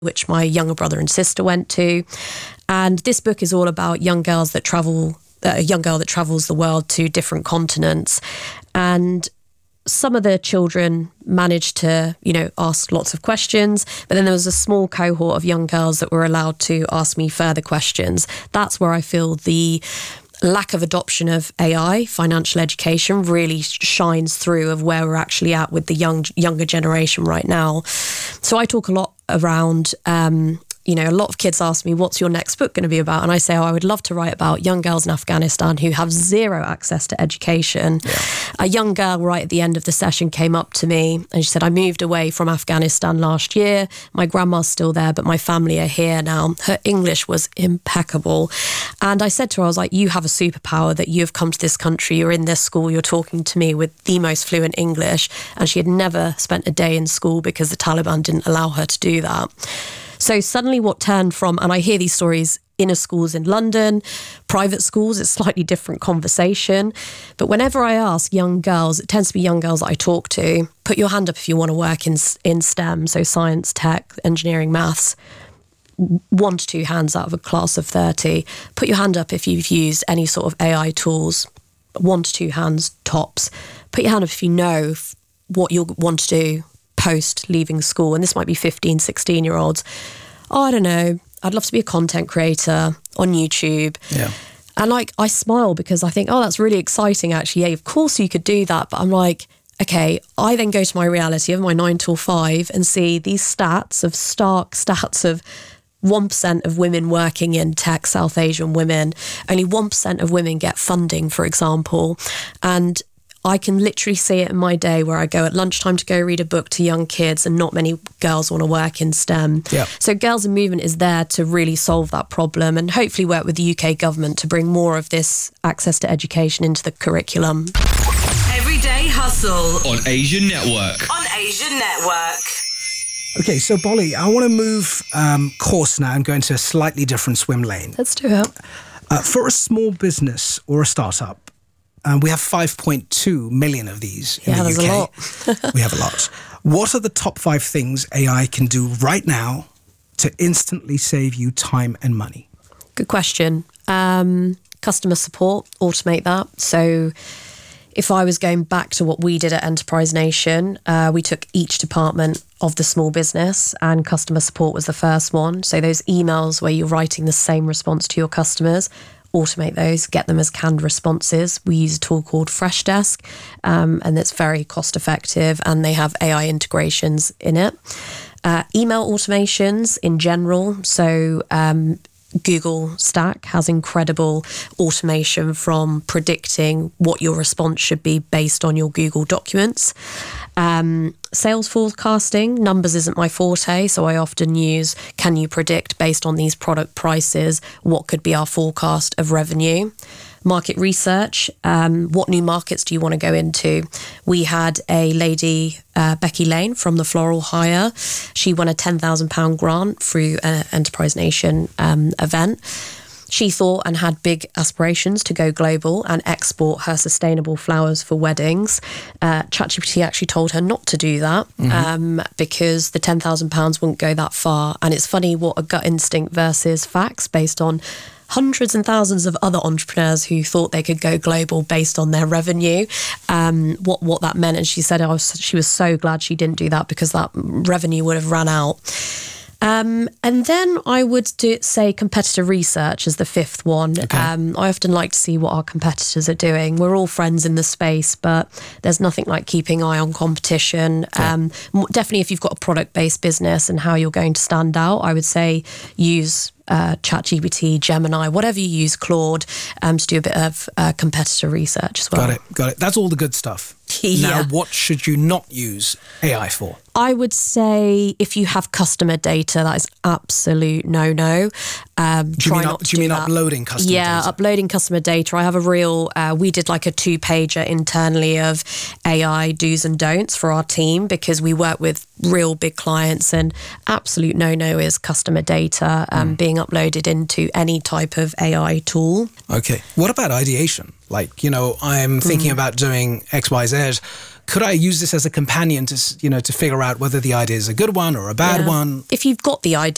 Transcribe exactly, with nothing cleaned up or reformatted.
which my younger brother and sister went to. And this book is all about young girls that travel, uh, a young girl that travels the world to different continents. And some of the children managed to, you know, ask lots of questions, but then there was a small cohort of young girls that were allowed to ask me further questions. That's where I feel the lack of adoption of A I, financial education, really shines through of where we're actually at with the young younger generation right now. So I talk a lot around, um, you know, a lot of kids ask me, what's your next book going to be about? And I say, oh, I would love to write about young girls in Afghanistan who have zero access to education. Yeah. A young girl right at the end of the session came up to me and she said, I moved away from Afghanistan last year. My grandma's still there, but my family are here now. Her English was impeccable. And I said to her, I was like, you have a superpower that you have come to this country, you're in this school, you're talking to me with the most fluent English. And she had never spent a day in school because the Taliban didn't allow her to do that. So suddenly what turned from, and I hear these stories, inner schools in London, private schools, it's a slightly different conversation. But whenever I ask young girls, it tends to be young girls that I talk to, put your hand up if you want to work in in STEM, so science, tech, engineering, maths. One to two hands out of a class of thirty. Put your hand up if you've used any sort of A I tools. One to two hands, tops. Put your hand up if you know what you want to do post leaving school, and this might be fifteen, sixteen year olds. Oh, I don't know, I'd love to be a content creator on YouTube. Yeah. And like, I smile because I think, oh, that's really exciting actually. Yeah, of course you could do that. But I'm like, okay, I then go to my reality of my nine till five and see these stats of stark stats of one percent of women working in tech, South Asian women, only one percent of women get funding, for example. And I can literally see it in my day where I go at lunchtime to go read a book to young kids and not many girls want to work in STEM. Yeah. So Girls in Movement is there to really solve that problem and hopefully work with the U K government to bring more of this access to education into the curriculum. Everyday Hustle on Asian Network. On Asian Network. Okay, so Bolly, I want to move um, course now and go into a slightly different swim lane. Let's do it. Uh, for a small business or a startup, Um, we have five point two million of these in yeah, the U K. Yeah, there's a lot. We have a lot. What are the top five things A I can do right now to instantly save you time and money? Good question. Um, customer support, automate that. So if I was going back to what we did at Enterprise Nation, uh, we took each department of the small business and customer support was the first one. So those emails where you're writing the same response to your customers, automate those, get them as canned responses. We use a tool called Freshdesk, um, and it's very cost effective and they have A I integrations in it. Uh, email automations in general. So um, Google Stack has incredible automation from predicting what your response should be based on your Google documents. Um, sales forecasting, numbers isn't my forte, so I often use, can you predict based on these product prices, what could be our forecast of revenue? Market research, um, what new markets do you want to go into? We had a lady, uh, Becky Lane from the Floral Hire. She won a ten thousand pounds grant through an Enterprise Nation um, event. She thought and had big aspirations to go global and export her sustainable flowers for weddings. Uh, ChatGPT actually told her not to do that mm-hmm. um, because the ten thousand pounds wouldn't go that far. And it's funny what a gut instinct versus facts based on hundreds and thousands of other entrepreneurs who thought they could go global based on their revenue, um, what what that meant. And she said I was, she was so glad she didn't do that because that revenue would have run out. Um, and then I would do, say competitor research as the fifth one. Okay. Um, I often like to see what our competitors are doing. We're all friends in the space, but there's nothing like keeping eye on competition. Yeah. Um, definitely if you've got a product-based business and how you're going to stand out, I would say use uh, ChatGPT, Gemini, whatever you use, Claude, um, to do a bit of uh, competitor research as well. Got it, got it. That's all the good stuff. Yeah. Now, what should you not use A I for? I would say if you have customer data, that is absolute no-no. Um, do you try mean, not up, to do you do mean that. uploading customer yeah, data? Yeah, uploading customer data. I have a real, uh, we did like a two-pager internally of A I do's and don'ts for our team because we work with real big clients and absolute no-no is customer data um, mm. being uploaded into any type of A I tool. Okay. What about ideation? Like, you know, I'm thinking mm. about doing X, Y, Z. Could I use this as a companion to, you know, to figure out whether the idea is a good one or a bad yeah. one? If you've got the idea,